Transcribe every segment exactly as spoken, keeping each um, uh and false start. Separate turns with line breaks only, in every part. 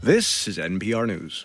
This is N P R News.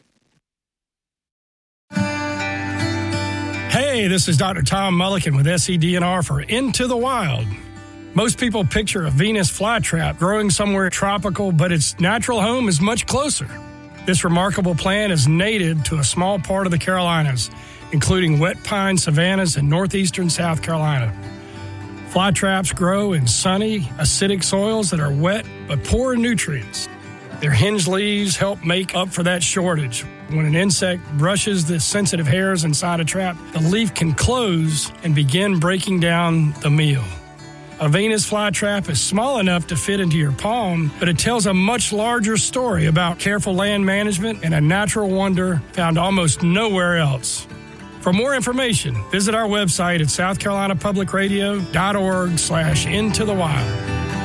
Hey, this is Doctor Tom Mulliken with S E D N R for Into the Wild. Most people picture a Venus flytrap growing somewhere tropical, but its natural home is much closer. This remarkable plant is native to a small part of the Carolinas, including wet pine savannas in northeastern South Carolina. Flytraps grow in sunny, acidic soils that are wet but poor in nutrients. Their hinged leaves help make up for that shortage. When an insect brushes the sensitive hairs inside a trap, the leaf can close and begin breaking down the meal. A Venus flytrap is small enough to fit into your palm, but it tells a much larger story about careful land management and a natural wonder found almost nowhere else. For more information, visit our website at south carolina public radio dot org slash into the wild.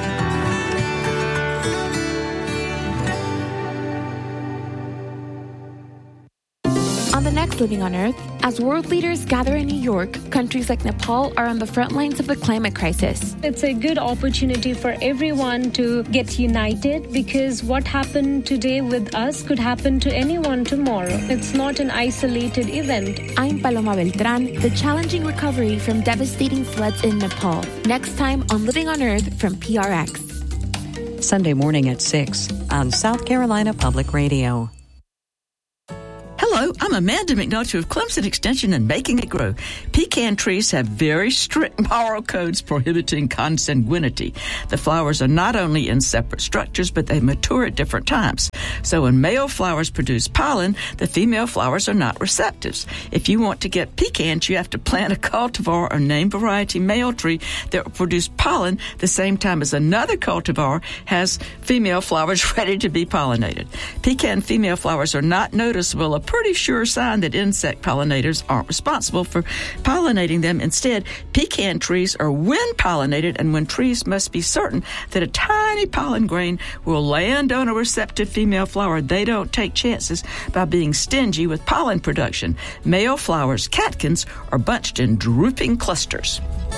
On the next Living on Earth, as world leaders gather in New York, countries like Nepal are on the front lines of the climate crisis.
It's a good opportunity for everyone to get united, because what happened today with us could happen to anyone tomorrow. It's not an isolated event.
I'm Paloma Beltran, the challenging recovery from devastating floods in Nepal. Next time on Living on Earth from P R X.
Sunday morning at six on South Carolina Public Radio.
Hello, I'm Amanda McNulty of Clemson Extension and Making It Grow. Pecan trees have very strict moral codes prohibiting consanguinity. The flowers are not only in separate structures, but they mature at different times. So when male flowers produce pollen, the female flowers are not receptors. If you want to get pecans, you have to plant a cultivar or name variety male tree that will produce pollen the same time as another cultivar has female flowers ready to be pollinated. Pecan female flowers are not noticeable, a pretty sure sign that insect pollinators aren't responsible for pollinating them. Instead, pecan trees are wind pollinated, and when trees must be certain that a tiny pollen grain will land on a receptive female flower, they don't take chances by being stingy with pollen production. Male flowers, catkins, are bunched in drooping clusters.